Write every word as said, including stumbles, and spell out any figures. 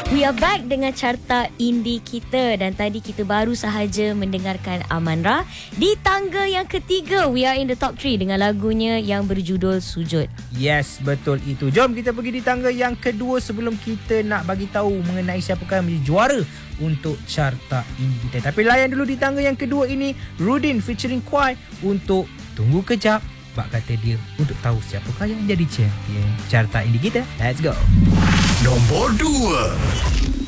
We are back dengan carta indie kita dan tadi kita baru sahaja mendengarkan Aman Ra di tangga yang ketiga. We are in the top three dengan lagunya yang berjudul Sujud. Yes, betul itu. Jom kita pergi di tangga yang kedua sebelum kita nak bagi tahu mengenai siapakah yang menjadi juara untuk carta indie kita. Tapi layan dulu di tangga yang kedua ini, Rudin featuring Kwai untuk Tunggu Kejap. Bak kata dia untuk tahu siapakah yang jadi champion carta indie kita. Let's go. Nombor dua.